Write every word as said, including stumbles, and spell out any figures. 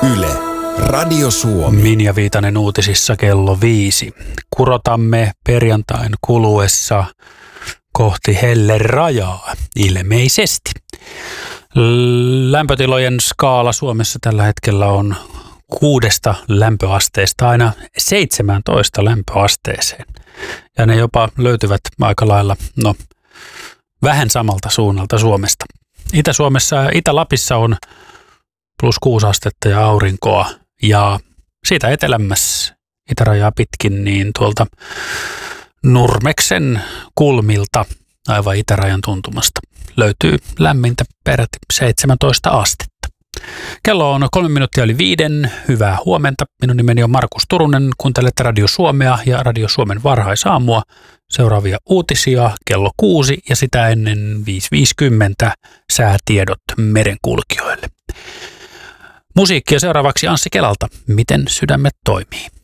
Yle, Radio Suomi. Minja Viitanen uutisissa kello viisi. Kurotamme perjantain kuluessa kohti hellerajaa ilmeisesti. Lämpötilojen skaala Suomessa tällä hetkellä on kuudesta lämpöasteesta aina seitsemäntoista lämpöasteeseen. Ja ne jopa löytyvät aika lailla, no, vähän samalta suunnalta Suomesta. Itä-Suomessa ja Itä-Lapissa on plus kuusi astetta ja aurinkoa. Ja siitä etelämmässä itärajaa pitkin, niin tuolta Nurmeksen kulmilta aivan itärajan tuntumasta löytyy lämmintä peräti seitsemäntoista astetta. Kello on kolme minuuttia yli viiden. Hyvää huomenta. Minun nimeni on Markus Turunen. Kuuntelette Radio Suomea ja Radio Suomen varhaisaamua. Seuraavia uutisia kello kuusi ja sitä ennen viisi viisikymmentä säätiedot merenkulkijoille. Musiikkia seuraavaksi Anssi Kelalta. Miten sydämet toimii?